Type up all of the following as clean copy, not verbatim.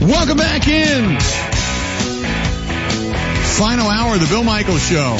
Welcome back in. Final hour of the Bill Michaels Show.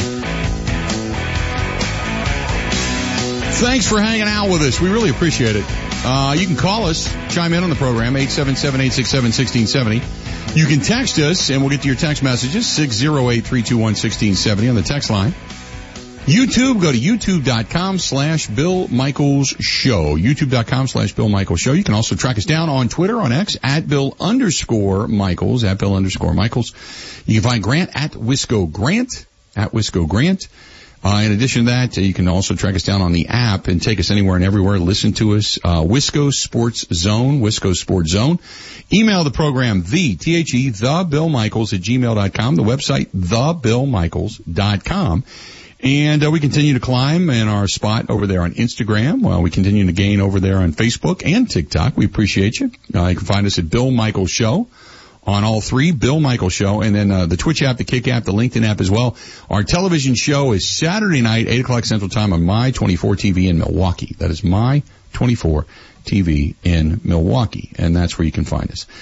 Thanks for hanging out with us. We really appreciate it. You can call us, chime in on the program, 877-867-1670. You can text us, and we'll get to your text messages, 608-321-1670 on the text line. YouTube, go to youtube.com/Bill Michaels Show. youtube.com/Bill Michaels Show. You can also track us down on Twitter, on X, @Bill_Michaels, @Bill_Michaels. You can find Grant @Wisco Grant, @Wisco Grant. In addition to that, you can also track us down on the app and take us anywhere and everywhere. Listen to us. Wisco Sports Zone, Wisco Sports Zone. Email the program, TheBillMichaels @gmail.com. The website, TheBillMichaels.com. And we continue to climb in our spot over there on Instagram. We continue to gain over there on Facebook and TikTok. We appreciate you. You can find us at Bill Michaels Show on all three, Bill Michaels Show, and then the Twitch app, the Kick app, the LinkedIn app as well. Our television show is Saturday night, 8 o'clock Central Time on My 24 TV in Milwaukee. That is My 24 TV in Milwaukee, and that's where you can find us.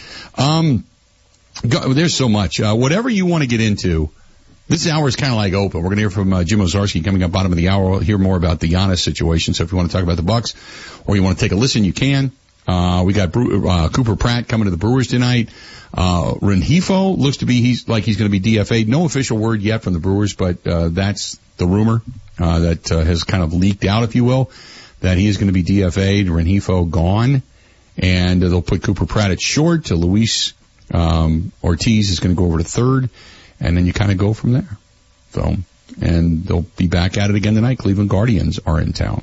There's so much. Whatever you want to get into, this hour is kind of like open. We're going to hear from Jim Owczarski coming up bottom of the hour. We'll hear more about the Giannis situation. So if you want to talk about the Bucks or you want to take a listen, you can. We got Cooper Pratt coming to the Brewers tonight. Rengifo looks to be he's going to be DFA'd. No official word yet from the Brewers, but that's the rumor that has kind of leaked out, if you will, that he is going to be DFA'd. Rengifo gone, and they'll put Cooper Pratt at short. Luis Ortiz is going to go over to third. And then you kind of go from there. So, and they'll be back at it again tonight. Cleveland Guardians are in town.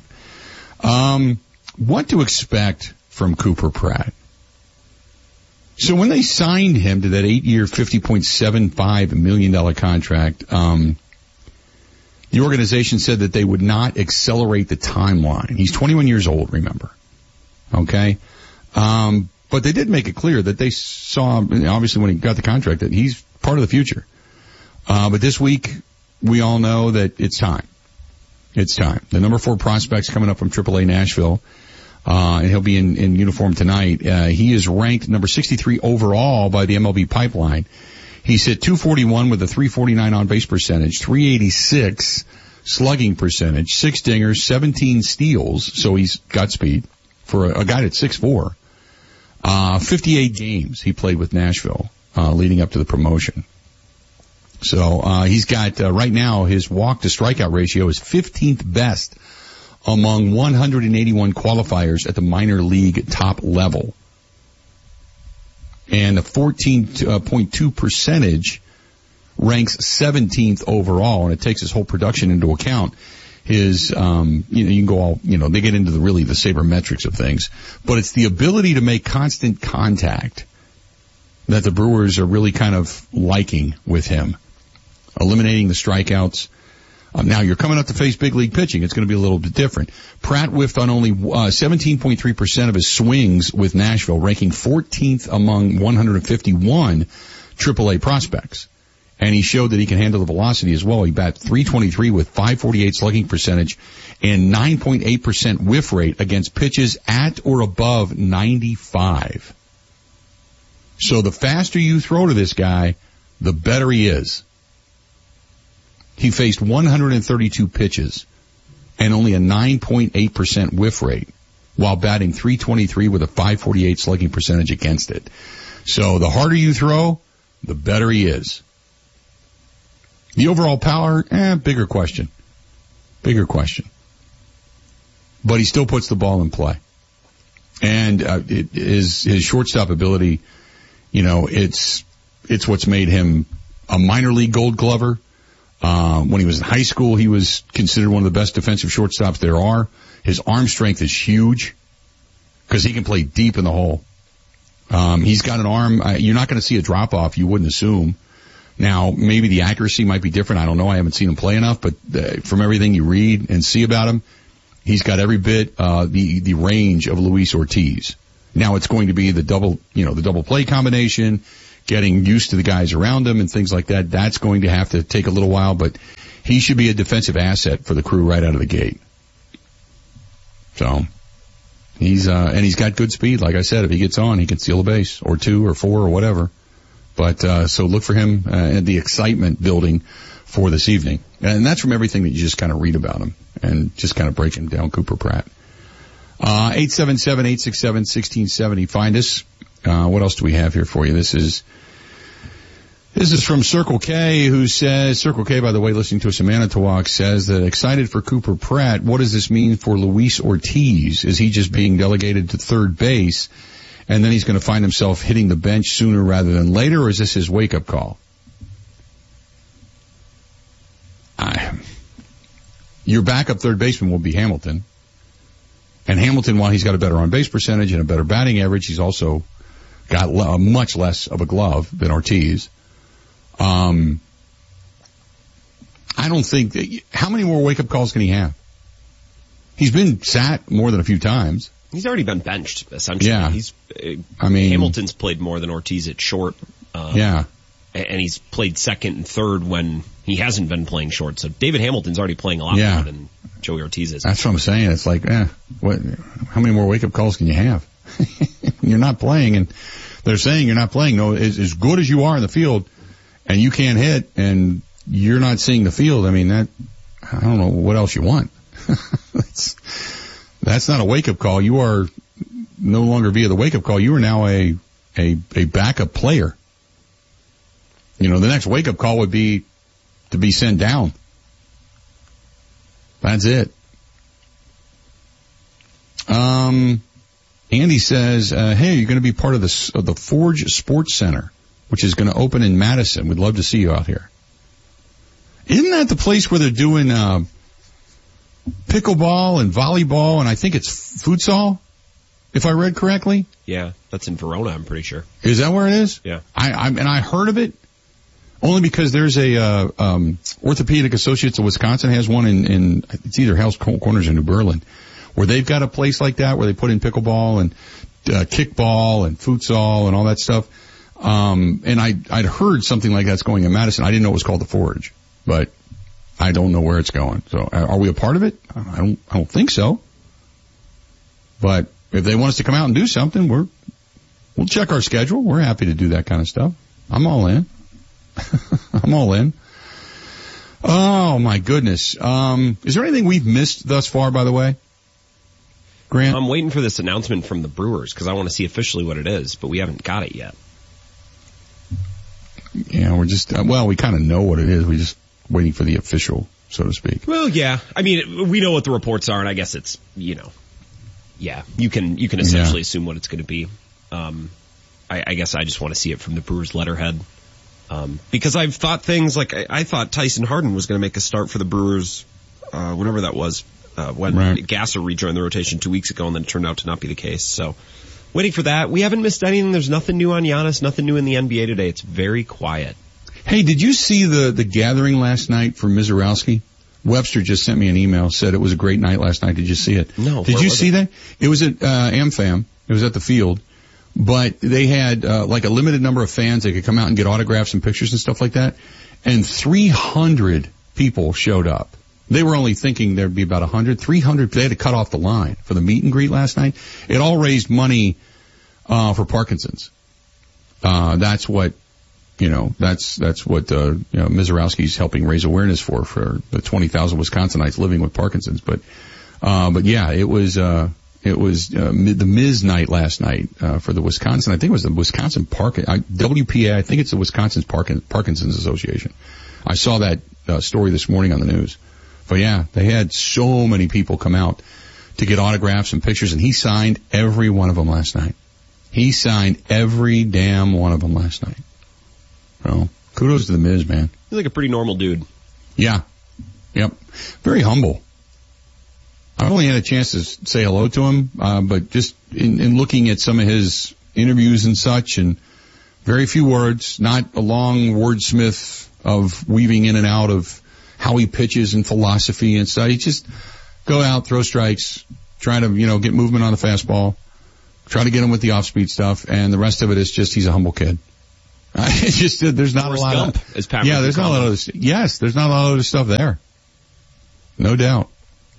What to expect from Cooper Pratt? So when they signed him to that 8-year, $50.75 million contract, the organization said that they would not accelerate the timeline. He's 21 years old, remember. Okay? But they did make it clear that they saw, obviously when he got the contract, that he's part of the future. But this week, we all know that it's time. It's time. The number 4 prospect's coming up from AAA Nashville, and he'll be in uniform tonight. He is ranked number 63 overall by the MLB Pipeline. He's hit .241 with a .349 on-base percentage, .386 slugging percentage, 6 dingers, 17 steals, so he's got speed for a guy that's 6'4". 58 games he played with Nashville, leading up to the promotion. So, he's got, right now, his walk to strikeout ratio is 15th best among 181 qualifiers at the minor league top level. And the 14.2 percentage ranks 17th overall, and it takes his whole production into account. His, you can go all, they get into the sabermetrics of things, but it's the ability to make constant contact that the Brewers are really kind of liking with him. Eliminating the strikeouts. Now you're coming up to face big league pitching. It's going to be a little bit different. Pratt whiffed on only 17.3% of his swings with Nashville, ranking 14th among 151 AAA prospects. And he showed that he can handle the velocity as well. He bat .323 with .548 slugging percentage and 9.8% whiff rate against pitches at or above 95. So the faster you throw to this guy, the better he is. He faced 132 pitches and only a 9.8% whiff rate while batting .323 with a .548 slugging percentage against it. So the harder you throw, the better he is. The overall power, bigger question. Bigger question. But he still puts the ball in play. And his shortstop ability, it's what's made him a minor league Gold Glover. When he was in high school, he was considered one of the best defensive shortstops there are. His arm strength is huge because he can play deep in the hole. He's got an arm. You're not going to see a drop off. You wouldn't assume. Now, maybe the accuracy might be different. I don't know. I haven't seen him play enough, but from everything you read and see about him, he's got every bit the range of Luis Ortiz. Now it's going to be the double play combination, getting used to the guys around him and things like that. That's going to have to take a little while, but he should be a defensive asset for the Crew right out of the gate. So he's got good speed. Like I said, if he gets on, he can steal a base or 2 or 4 or whatever. But so look for him and the excitement building for this evening. And that's from everything that you just kind of read about him and just kind of break him down, Cooper Pratt. 877-867-1670. Find us. What else do we have here for you? This is from Circle K, who says, Circle K, by the way, listening to us in Manitowoc, says that excited for Cooper Pratt. What does this mean for Luis Ortiz? Is he just being delegated to third base, and then he's going to find himself hitting the bench sooner rather than later, or is this his wake-up call? Your backup third baseman will be Hamilton. And Hamilton, while he's got a better on-base percentage and a better batting average, he's also got much less of a glove than Ortiz. I don't think how many more wake-up calls can he have? He's been sat more than a few times. He's already been benched, essentially. Yeah. Hamilton's played more than Ortiz at short. Yeah. And he's played second and third when he hasn't been playing short. So David Hamilton's already playing a lot more than Joey Ortiz is. That's what I'm saying. It's like, how many more wake-up calls can you have? You're not playing, and they're saying you're not playing. No, as good as you are in the field, and you can't hit, and you're not seeing the field. I mean, I don't know what else you want. That's not a wake-up call. You are no longer via the wake-up call. You are now a backup player. The next wake-up call would be to be sent down. That's it. Andy says, hey, you're going to be part of the Forge Sports Center, which is going to open in Madison. We'd love to see you out here. Isn't that the place where they're doing pickleball and volleyball, and I think it's futsal, if I read correctly? Yeah, that's in Verona, I'm pretty sure. Is that where it is? Yeah. I heard of it only because there's a Orthopedic Associates of Wisconsin has one in it's either Hell's Corners or New Berlin, where they've got a place like that where they put in pickleball and kickball and futsal and all that stuff. And I'd heard something like that's going in Madison. I didn't know it was called the Forge, but I don't know where it's going. So are we a part of it? I don't think so. But if they want us to come out and do something, we'll check our schedule. We're happy to do that kind of stuff. I'm all in. I'm all in. Oh my goodness. Is there anything we've missed thus far, by the way? Grant? I'm waiting for this announcement from the Brewers because I want to see officially what it is, but we haven't got it yet. Yeah, we're just, we kind of know what it is. We're just waiting for the official, so to speak. Well, yeah. I mean, we know what the reports are, and I guess it's, yeah, you can essentially assume what it's going to be. I guess I just want to see it from the Brewers letterhead. Because I've thought things like, I thought Tyson Harden was going to make a start for the Brewers, whenever that was, when Gasser rejoined the rotation 2 weeks ago, and then it turned out to not be the case. So, waiting for that. We haven't missed anything. There's nothing new on Giannis, nothing new in the NBA today. It's very quiet. Hey, did you see the gathering last night for Mizorowski? Webster just sent me an email, said it was a great night last night. Did you see it? No. Did you see that? It was at AmFam. It was at the field. But they had like a limited number of fans. They could come out and get autographs and pictures and stuff like that. And 300 people showed up. They were only thinking there'd be about 100. 300, they had to cut off the line for the meet and greet last night. It all raised money for Parkinson's. That's what, that's what Mizorowski's helping raise awareness for the 20,000 Wisconsinites living with Parkinson's. But yeah, it was the Miz night last night, for the Wisconsin, I think it was the Wisconsin WPA, I think it's the Wisconsin Parkinson's Association. I saw that story this morning on the news. But yeah, they had so many people come out to get autographs and pictures, and he signed every one of them last night. He signed every damn one of them last night. So, kudos to the Miz, man. He's like a pretty normal dude. Yeah. Yep. Very humble. I've only had a chance to say hello to him, but just in looking at some of his interviews and such, and very few words, not a long wordsmith of weaving in and out of how he pitches and philosophy and stuff. He just go out, throw strikes, try to, get movement on the fastball, try to get him with the off-speed stuff, and the rest of it is just he's a humble kid. There's not a lot of, there's not a lot of, yes, there's not a lot of other stuff there. No doubt.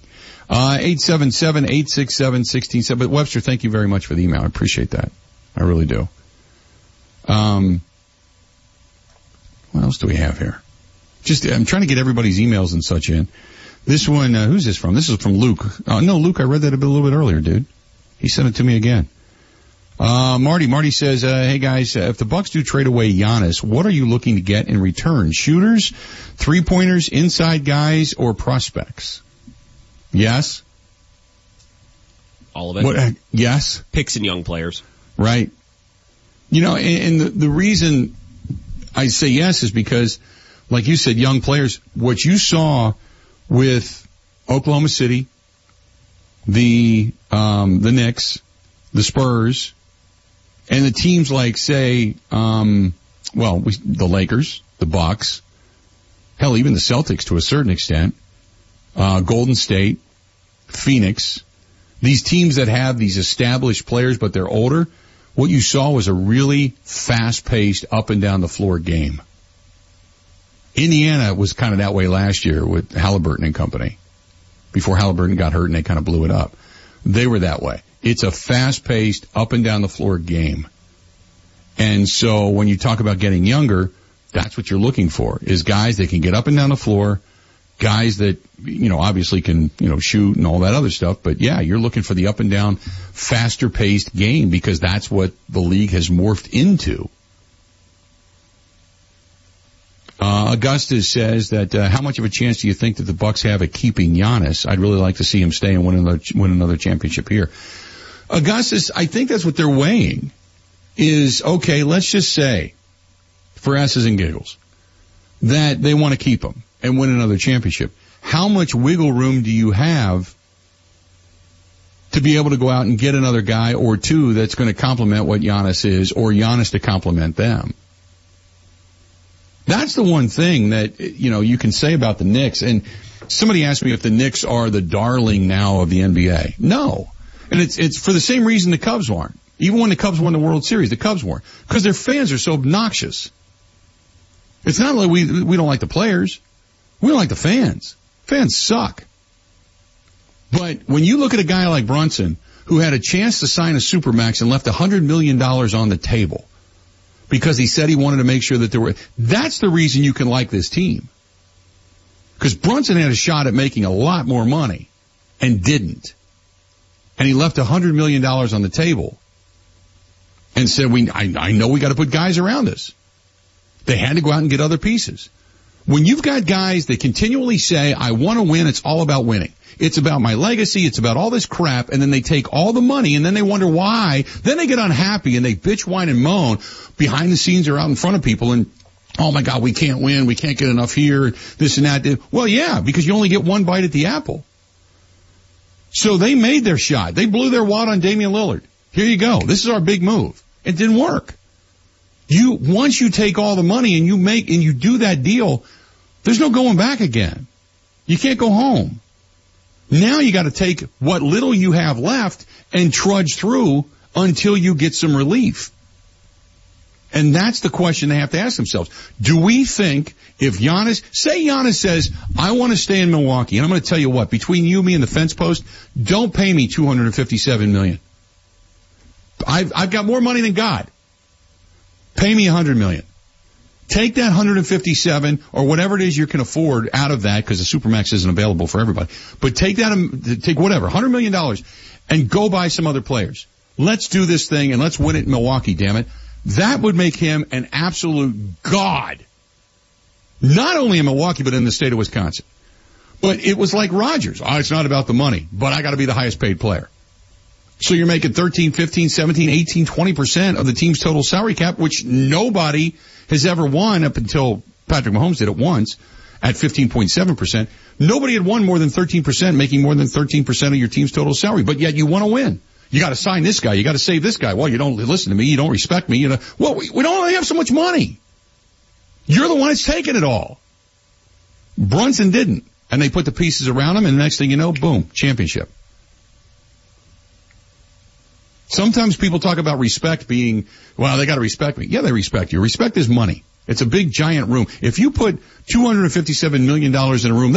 877-867-1670. But Webster, thank you very much for the email. I appreciate that. I really do. What else do we have here? I'm trying to get everybody's emails and such in. This one, who's this from? This is from Luke. No, Luke, I read that a little bit earlier, dude. He sent it to me again. Marty says, hey guys, if the Bucks do trade away Giannis, what are you looking to get in return? Shooters, three-pointers, inside guys, or prospects? Yes? All of it? Yes? Picks and young players. Right. And the reason I say yes is because, like you said, young players, what you saw with Oklahoma City, the Knicks, the Spurs, and the teams like, say, the Lakers, the Bucks, hell, even the Celtics to a certain extent, Golden State, Phoenix, these teams that have these established players but they're older, what you saw was a really fast-paced, up-and-down-the-floor game. Indiana was kind of that way last year with Halliburton and company. Before Halliburton got hurt and they kind of blew it up. They were that way. It's a fast-paced, up-and-down-the-floor game. And so when you talk about getting younger, that's what you're looking for, is guys that can get up and down the floor, guys that, obviously can, shoot and all that other stuff. But, yeah, you're looking for the up-and-down, faster-paced game because that's what the league has morphed into. Augustus says that how much of a chance do you think that the Bucks have at keeping Giannis? I'd really like to see him stay and win another championship here. Augustus, I think that's what they're weighing is, okay, let's just say, for S's and giggles, that they want to keep him and win another championship. How much wiggle room do you have to be able to go out and get another guy or two that's going to complement what Giannis is or Giannis to complement them? That's the one thing that, you can say about the Knicks. And somebody asked me if the Knicks are the darling now of the NBA. No. And it's for the same reason the Cubs weren't. Even when the Cubs won the World Series, the Cubs weren't. Because their fans are so obnoxious. It's not like we don't like the players. We don't like the fans. Fans suck. But when you look at a guy like Brunson, who had a chance to sign a Supermax and left $100 million on the table, because he said he wanted to make sure that that's the reason you can like this team. Because Brunson had a shot at making a lot more money and didn't. And he left $100 million on the table and said, I know we got to put guys around us. They had to go out and get other pieces. When you've got guys that continually say, I want to win, it's all about winning. It's about my legacy. It's about all this crap. And then they take all the money and then they wonder why. Then they get unhappy and they bitch, whine, and moan behind the scenes or out in front of people. And, oh my God, we can't win. We can't get enough here. This and that. Well, yeah, because you only get one bite at the apple. So they made their shot. They blew their wad on Damian Lillard. Here you go. This is our big move. It didn't work. Once you take all the money and you do that deal, there's no going back again. You can't go home. Now you got to take what little you have left and trudge through until you get some relief. And that's the question they have to ask themselves. Do we think if Giannis says, I want to stay in Milwaukee, and I'm going to tell you what, between you, me, and the fence post, don't pay me $257 million. I've got more money than God. Pay me $100 million. Take that 157 or whatever it is you can afford out of that, because the Supermax isn't available for everybody. But take whatever, $100 million, and go buy some other players. Let's do this thing and let's win it in Milwaukee, damn it. That would make him an absolute god. Not only in Milwaukee, but in the state of Wisconsin. But it was like Rodgers. Oh, it's not about the money, but I got to be the highest paid player. So you're making 13, 15, 17, 18, 20% of the team's total salary cap, which nobody has ever won up until Patrick Mahomes did it once at 15.7%. Nobody had won more than 13%, making more than 13% of your team's total salary. But yet you want to win. You got to sign this guy. You got to save this guy. Well, you don't listen to me. You don't respect me. Well, we don't only have so much money. You're the one that's taking it all. Brunson didn't. And they put the pieces around him, and the next thing you know, boom, championship. Sometimes people talk about respect being, well, they got to respect me. Yeah, they respect you. Respect is money. It's a big, giant room. If you put $257 million in a room,